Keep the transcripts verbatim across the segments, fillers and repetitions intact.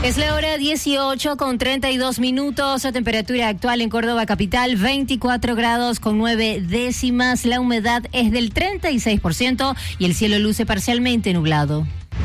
Es la hora dieciocho con treinta y dos minutos, la temperatura actual en Córdoba capital veinticuatro grados con nueve décimas, la humedad es del treinta y seis por ciento y el cielo luce parcialmente nublado.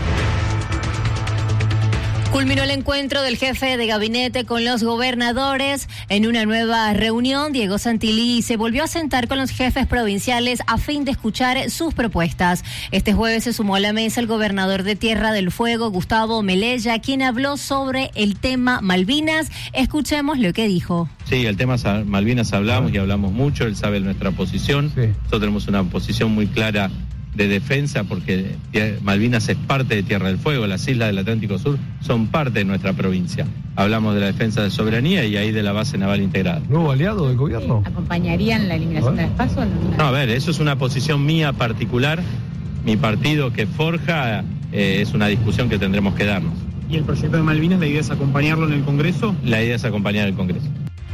Culminó el encuentro del jefe de gabinete con los gobernadores. En una nueva reunión, Diego Santilli se volvió a sentar con los jefes provinciales a fin de escuchar sus propuestas. Este jueves se sumó a la mesa el gobernador de Tierra del Fuego, Gustavo Melella, quien habló sobre el tema Malvinas. Escuchemos lo que dijo. Sí, el tema Malvinas hablamos y hablamos mucho, él sabe nuestra posición. Sí. Nosotros tenemos una posición muy clara de defensa porque Malvinas es parte de Tierra del Fuego, las islas del Atlántico Sur son parte de nuestra provincia. Hablamos de la defensa de soberanía y ahí de la base naval integrada. ¿Nuevo aliado del gobierno? ¿Acompañarían la eliminación de las PASO? No, a ver, eso es una posición mía particular, mi partido que forja, eh, es una discusión que tendremos que darnos. ¿Y el proyecto de Malvinas, la idea es acompañarlo en el Congreso? La idea es acompañar el Congreso.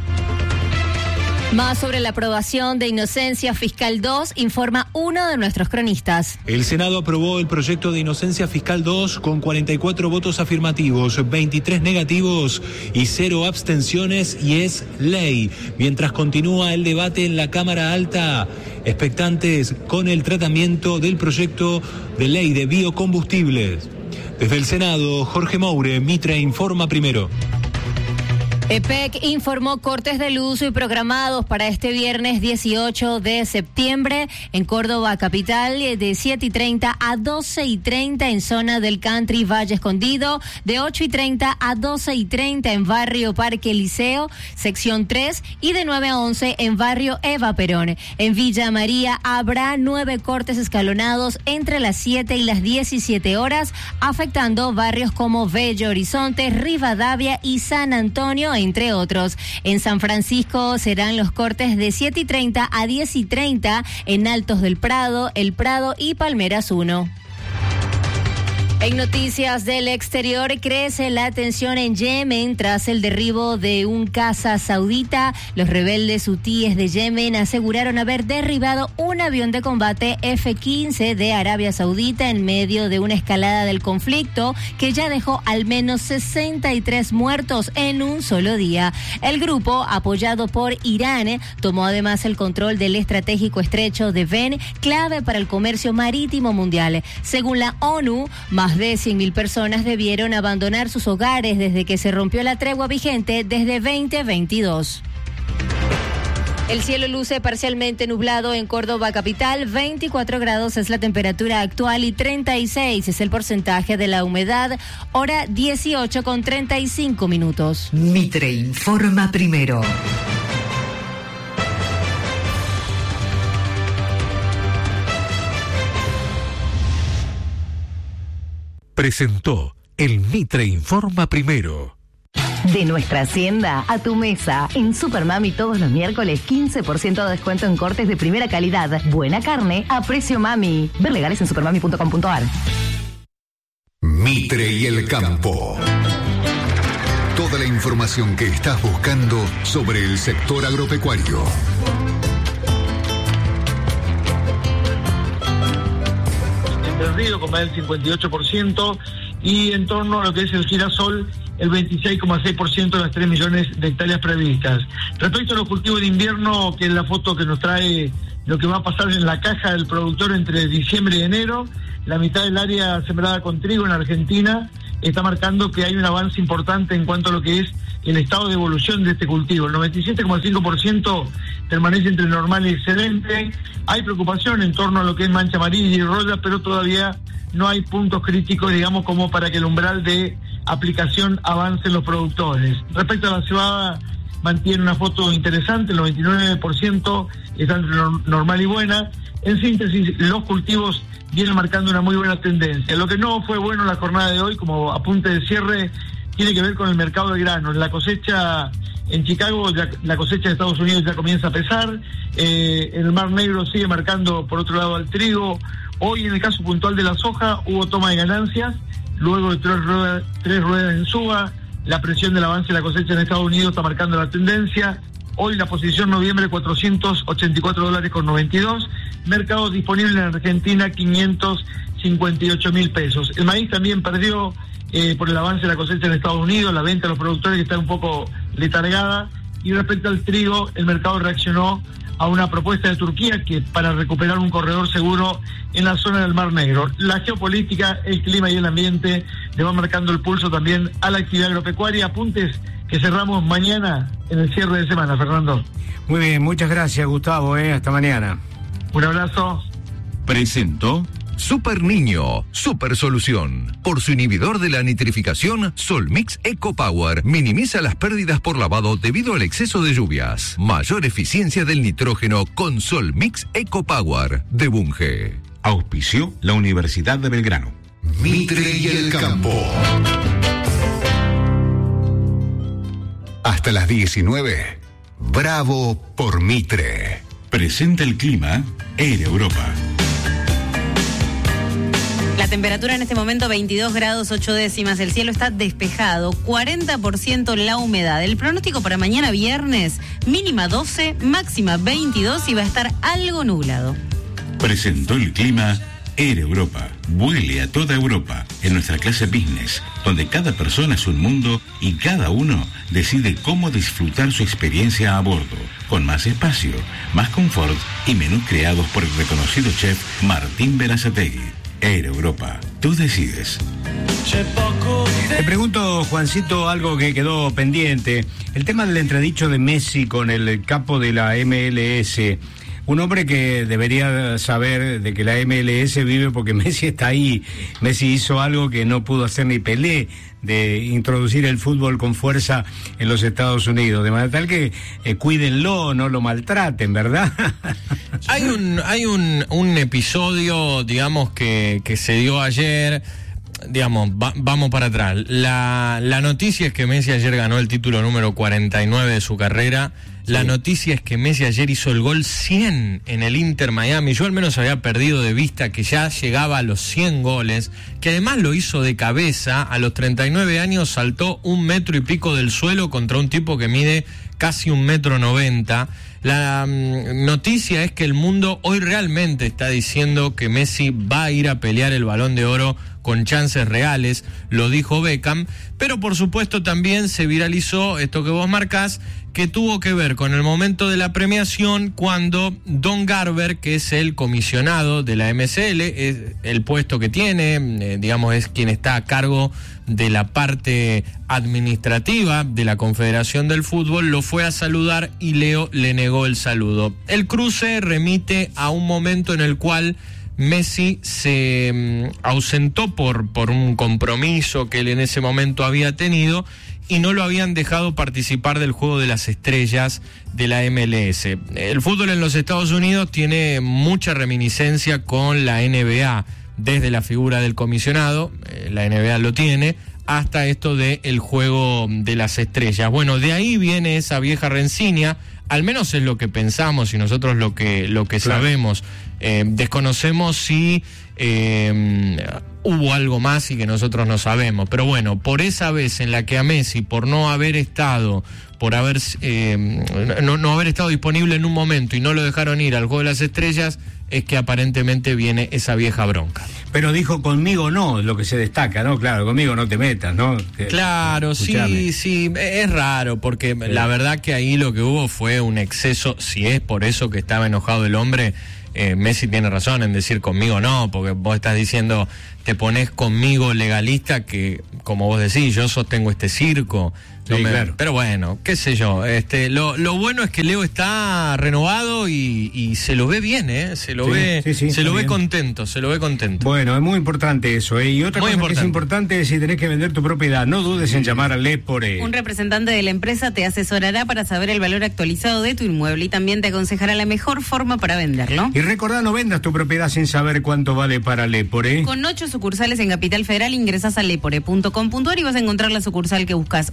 Más sobre la aprobación de Inocencia Fiscal dos, informa uno de nuestros cronistas. El Senado aprobó el proyecto de Inocencia Fiscal dos con cuarenta y cuatro votos afirmativos, veintitrés negativos y cero abstenciones y es ley. Mientras continúa el debate en la Cámara Alta, expectantes con el tratamiento del proyecto de ley de biocombustibles. Desde el Senado, Jorge Moure, Mitre Informa Primero. E P E C informó cortes de luz y programados para este viernes dieciocho de septiembre en Córdoba capital de siete y treinta a doce y treinta en zona del Country Valle Escondido, de ocho y treinta a doce y treinta en barrio Parque Liceo, sección tres, y de nueve a once en barrio Eva Perón. En Villa María habrá nueve cortes escalonados entre las siete y las diecisiete horas, afectando barrios como Bello Horizonte, Rivadavia y San Antonio, entre otros. En San Francisco serán los cortes de siete y treinta a diez y treinta en Altos del Prado, El Prado y Palmeras uno. En noticias del exterior, crece la tensión en Yemen tras el derribo de un caza saudita. Los rebeldes hutíes de Yemen aseguraron haber derribado un avión de combate F quince de Arabia Saudita en medio de una escalada del conflicto que ya dejó al menos sesenta y tres muertos en un solo día. El grupo, apoyado por Irán, tomó además el control del estratégico estrecho de Ben, clave para el comercio marítimo mundial. Según la ONU, más de cien mil personas debieron abandonar sus hogares desde que se rompió la tregua vigente desde veinte veintidós. El cielo luce parcialmente nublado en Córdoba capital, veinticuatro grados es la temperatura actual y treinta y seis es el porcentaje de la humedad, hora dieciocho con treinta y cinco minutos. Mitre Informa Primero. Presentó el Mitre Informa Primero. De nuestra hacienda a tu mesa. En Supermami todos los miércoles quince por ciento de descuento en cortes de primera calidad. Buena carne a precio mami. Ver legales en supermami punto com punto a r. Mitre y el campo. Toda la información que estás buscando sobre el sector agropecuario. Del río con más del cincuenta y ocho por ciento y en torno a lo que es el girasol el veintiséis coma seis por ciento de las tres millones de hectáreas previstas. Respecto a los cultivos de invierno, que es la foto que nos trae lo que va a pasar en la caja del productor entre diciembre y enero, la mitad del área sembrada con trigo en Argentina está marcando que hay un avance importante en cuanto a lo que es el estado de evolución de este cultivo. El noventa y siete coma cinco por ciento permanece entre normal y excelente. Hay preocupación en torno a lo que es mancha amarilla y roya, pero todavía no hay puntos críticos, digamos, como para que el umbral de aplicación avance en los productores. Respecto a la cebada, mantiene una foto interesante, el noventa y nueve por ciento está entre normal y buena. En síntesis, los cultivos vienen marcando una muy buena tendencia. Lo que no fue bueno en la jornada de hoy, como apunte de cierre, tiene que ver con el mercado de granos. La cosecha en Chicago, ya, la cosecha de Estados Unidos ya comienza a pesar, eh, el Mar Negro sigue marcando por otro lado al trigo. Hoy en el caso puntual de la soja hubo toma de ganancias, luego de tres ruedas, tres ruedas en suba, la presión del avance de la cosecha en Estados Unidos está marcando la tendencia. Hoy la posición noviembre cuatrocientos ochenta y cuatro dólares con noventa y dos, mercados disponibles en Argentina quinientos cincuenta y ocho mil pesos. El maíz también perdió eh, por el avance de la cosecha en Estados Unidos, la venta a los productores que está un poco letargada, y respecto al trigo, el mercado reaccionó a una propuesta de Turquía que para recuperar un corredor seguro en la zona del Mar Negro. La geopolítica, el clima y el ambiente le van marcando el pulso también a la actividad agropecuaria. Apuntes que cerramos mañana en el cierre de semana, Fernando. Muy bien, muchas gracias, Gustavo, ¿eh? Hasta mañana. Un abrazo. Presentó Super Niño, Super Solución. Por su inhibidor de la nitrificación, Solmix Eco Power minimiza las pérdidas por lavado debido al exceso de lluvias. Mayor eficiencia del nitrógeno con Solmix Eco Power de Bunge. Auspició la Universidad de Belgrano. Mitre y el campo. Hasta las diecinueve. Bravo por Mitre. Presenta el clima Air Europa. La temperatura en este momento veintidós grados ocho décimas, el cielo está despejado, cuarenta por ciento la humedad. El pronóstico para mañana viernes, mínima doce, máxima veintidós y va a estar algo nublado. Presentó el clima Air Europa. Vuele a toda Europa en nuestra clase business, donde cada persona es un mundo y cada uno decide cómo disfrutar su experiencia a bordo, con más espacio, más confort y menús creados por el reconocido chef Martín Berazategui. Air Europa, tú decides. Te pregunto, Juancito, algo que quedó pendiente. El tema del entredicho de Messi con el capo de la M L S. Un hombre que debería saber de que la M L S vive porque Messi está ahí. Messi hizo algo que no pudo hacer ni Pelé, de introducir el fútbol con fuerza en los Estados Unidos, de manera tal que eh, cuídenlo, no lo maltraten, ¿verdad? Hay un hay un, un episodio, digamos, que, que se dio ayer, digamos, va, vamos para atrás. La, la noticia es que Messi ayer ganó el título número cuarenta y nueve de su carrera. La sí. noticia es que Messi ayer hizo el gol cien en el Inter Miami. Yo al menos había perdido de vista que ya llegaba a los cien goles, que además lo hizo de cabeza. A los treinta y nueve años saltó un metro y pico del suelo contra un tipo que mide casi un metro noventa. La um, noticia es que el mundo hoy realmente está diciendo que Messi va a ir a pelear el Balón de Oro con chances reales, lo dijo Beckham, pero por supuesto también se viralizó esto que vos marcás, que tuvo que ver con el momento de la premiación cuando Don Garber, que es el comisionado de la M S L, es el puesto que tiene, eh, digamos, es quien está a cargo de la parte administrativa de la Confederación del Fútbol, lo fue a saludar y Leo le negó el saludo. El cruce remite a un momento en el cual Messi se um, ausentó por, por un compromiso que él en ese momento había tenido y no lo habían dejado participar del Juego de las Estrellas de la M L S. El fútbol en los Estados Unidos tiene mucha reminiscencia con la N B A, desde la figura del comisionado, eh, la N B A lo tiene, hasta esto de el Juego de las Estrellas. Bueno, de ahí viene esa vieja rencilla, al menos es lo que pensamos y nosotros lo que, lo que claro. sabemos. Eh, desconocemos si eh, hubo algo más y que nosotros no sabemos, pero bueno, por esa vez en la que a Messi, por no haber estado, por haber eh, no, no haber estado disponible en un momento y no lo dejaron ir al Juego de las Estrellas, es que aparentemente viene esa vieja bronca. Pero dijo conmigo no, lo que se destaca, ¿no? Claro, conmigo no te metas, ¿no? Que, claro, sí, sí, es raro, porque sí. La verdad que ahí lo que hubo fue un exceso, si es por eso que estaba enojado el hombre, eh, Messi tiene razón en decir conmigo no, porque vos estás diciendo, te pones conmigo legalista, que como vos decís, yo sostengo este circo. No sí, me, claro. Pero bueno, qué sé yo, este, lo, lo bueno es que Leo está renovado y, y se lo ve bien, ¿eh? Se lo sí, ve, sí, sí, se lo ve contento, se lo ve contento. Bueno, es muy importante eso, ¿eh? Y otra muy cosa importante. Que es importante es si tenés que vender tu propiedad, no dudes en llamar a Lepore. Un representante de la empresa te asesorará para saber el valor actualizado de tu inmueble y también te aconsejará la mejor forma para venderlo. Y recordá, no vendas tu propiedad sin saber cuánto vale para Lepore. Con ocho sucursales en Capital Federal ingresás a lepore punto com punto a r y vas a encontrar la sucursal que buscas o comunicate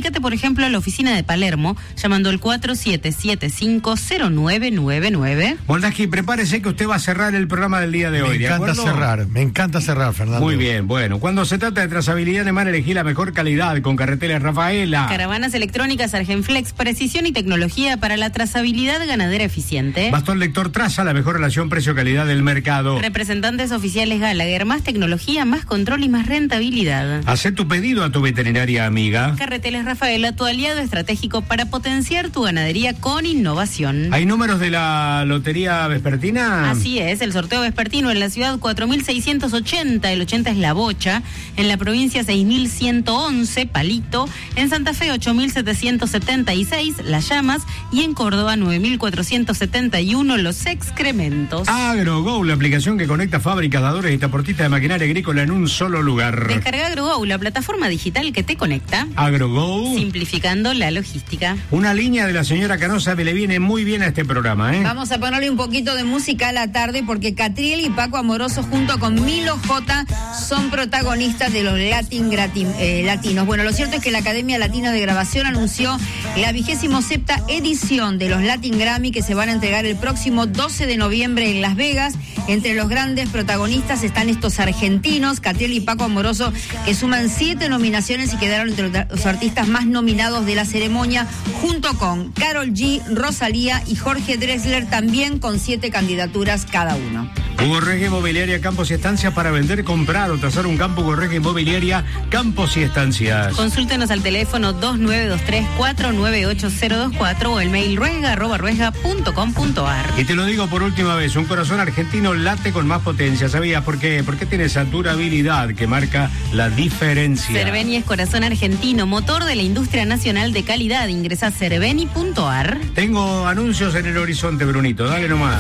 Acércate, por ejemplo, a la oficina de Palermo, llamando al cuatro siete siete cinco cero nueve nueve nueve. Moldaski, prepárese que usted va a cerrar el programa del día de hoy. Me encanta cerrar, me encanta cerrar, Fernando. Muy bien, bueno. Cuando se trata de trazabilidad, Alemán, elegí la mejor calidad con Carreteras Rafaela. Caravanas electrónicas Argenflex, precisión y tecnología para la trazabilidad ganadera eficiente. Bastón lector Traza, la mejor relación precio-calidad del mercado. Representantes oficiales Gallagher, más tecnología, más control y más rentabilidad. Hacé tu pedido a tu veterinaria amiga. Carreteles Rafaela, tu aliado estratégico para potenciar tu ganadería con innovación. ¿Hay números de la lotería vespertina? Así es, el sorteo vespertino en la ciudad cuatro mil seiscientos ochenta, el ochenta es la bocha, en la provincia seis mil ciento once, palito, en Santa Fe ocho mil setecientos setenta y seis, las llamas, y en Córdoba nueve mil cuatrocientos setenta y uno, los excrementos. AgroGo, la aplicación que conecta fábricas, dadores y transportistas de maquinaria agrícola en un solo lugar. Descarga AgroGo, la plataforma digital que te conecta. AgroGo, simplificando la logística. Una línea de la señora Canosa que le viene muy bien a este programa, ¿eh? Vamos a ponerle un poquito de música a la tarde porque Catriel y Paco Amoroso junto con Milo J son protagonistas de los Latin gratin, eh, latinos. Bueno, lo cierto es que la Academia Latina de Grabación anunció la vigésimo septa edición de los Latin Grammy que se van a entregar el próximo doce de noviembre en Las Vegas. Entre los grandes protagonistas están estos argentinos, Catriel y Paco Amoroso, que suman siete nominaciones y quedaron entre los artistas más nominados de la ceremonia, junto con Karol G, Rosalía y Jorge Drexler, también con siete candidaturas cada uno. Hugo Reyes Inmobiliaria Campos y Estancias, para vender, comprar o trazar un campo. Hugo Reyes Inmobiliaria Campos y Estancias. Consúltenos al teléfono dos nueve dos tres, cuatro nueve ocho cero dos cuatro o el mail ruesga arroba ruesga punto com punto ar. Y te lo digo por última vez, un corazón argentino late con más potencia. ¿Sabías por qué? Porque tiene esa durabilidad que marca la diferencia. Cerveni es corazón argentino, motor de la industria nacional de calidad. Ingresa a cerveni punto ar. Tengo anuncios en el horizonte, Brunito. Dale nomás.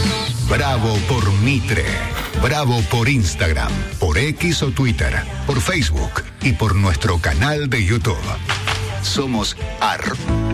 Bravo por Mitre. Bravo por Instagram, por X o Twitter, por Facebook y por nuestro canal de YouTube. Somos A R